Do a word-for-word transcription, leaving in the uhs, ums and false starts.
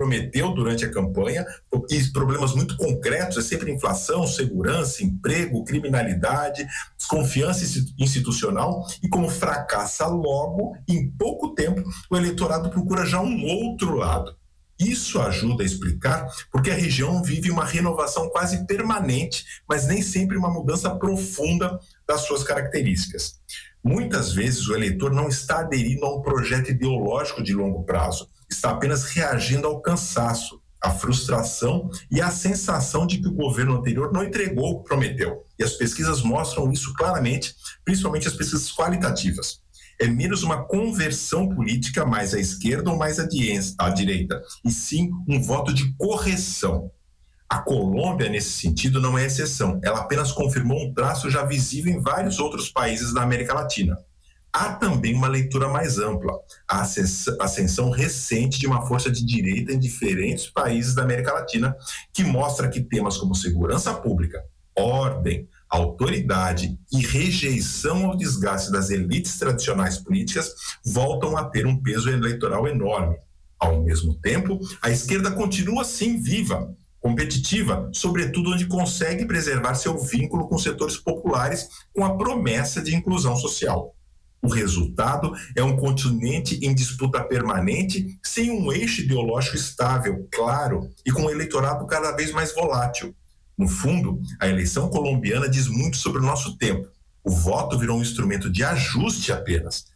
prometeu durante a campanha, e problemas muito concretos, é sempre inflação, segurança, emprego, criminalidade, desconfiança institucional, e como fracassa logo, em pouco tempo, o eleitorado procura já um outro lado. Isso ajuda a explicar porque a região vive uma renovação quase permanente, mas nem sempre uma mudança profunda das suas características. Muitas vezes o eleitor não está aderindo a um projeto ideológico de longo prazo, está apenas reagindo ao cansaço, à frustração e à sensação de que o governo anterior não entregou o que prometeu. E as pesquisas mostram isso claramente, principalmente as pesquisas qualitativas. É menos uma conversão política mais à esquerda ou mais à, di- à direita, e sim um voto de correção. A Colômbia, nesse sentido, não é exceção. Ela apenas confirmou um traço já visível em vários outros países da América Latina. Há também uma leitura mais ampla, a ascensão recente de uma força de direita em diferentes países da América Latina, que mostra que temas como segurança pública, ordem, autoridade e rejeição ao desgaste das elites tradicionais políticas voltam a ter um peso eleitoral enorme. Ao mesmo tempo, a esquerda continua sim viva, competitiva, sobretudo onde consegue preservar seu vínculo com setores populares com a promessa de inclusão social. O resultado é um continente em disputa permanente, sem um eixo ideológico estável, claro, e com um eleitorado cada vez mais volátil. No fundo, a eleição colombiana diz muito sobre o nosso tempo. O voto virou um instrumento de ajuste apenas,